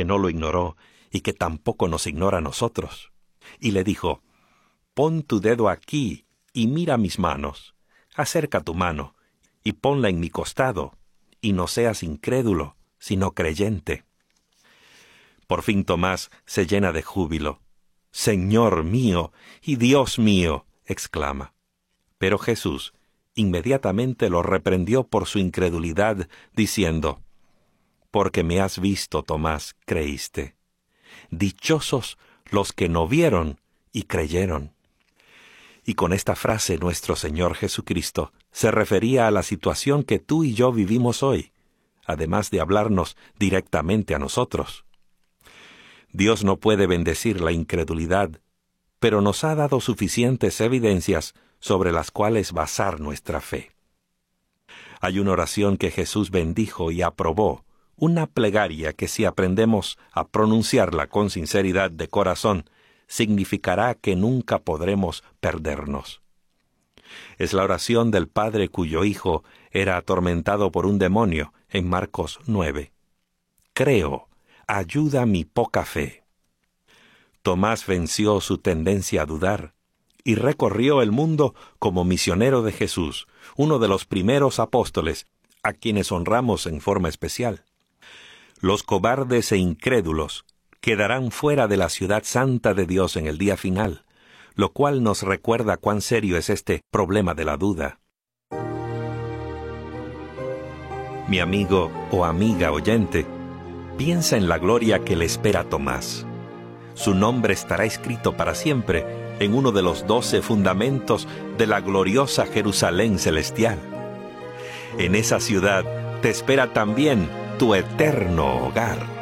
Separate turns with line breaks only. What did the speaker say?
que no lo ignoró y que tampoco nos ignora a nosotros. Y le dijo: «Pon tu dedo aquí y mira mis manos. Acerca tu mano y ponla en mi costado, y no seas incrédulo, sino creyente». Por fin Tomás se llena de júbilo. «Señor mío y Dios mío», exclama. Pero Jesús inmediatamente lo reprendió por su incredulidad, diciendo: «Porque me has visto, Tomás, creíste. Dichosos los que no vieron y creyeron». Y con esta frase nuestro Señor Jesucristo se refería a la situación que tú y yo vivimos hoy, además de hablarnos directamente a nosotros. Dios no puede bendecir la incredulidad, pero nos ha dado suficientes evidencias sobre las cuales basar nuestra fe. Hay una oración que Jesús bendijo y aprobó, una plegaria que si aprendemos a pronunciarla con sinceridad de corazón, significará que nunca podremos perdernos. Es la oración del padre cuyo hijo era atormentado por un demonio en Marcos 9. «Creo, ayuda mi poca fe». Tomás venció su tendencia a dudar y recorrió el mundo como misionero de Jesús, uno de los primeros apóstoles, a quienes honramos en forma especial. Los cobardes e incrédulos quedarán fuera de la ciudad santa de Dios en el día final, lo cual nos recuerda cuán serio es este problema de la duda. Mi amigo o amiga oyente, piensa en la gloria que le espera a Tomás. Su nombre estará escrito para siempre en uno de los 12 fundamentos de la gloriosa Jerusalén celestial. En esa ciudad te espera también tu eterno hogar.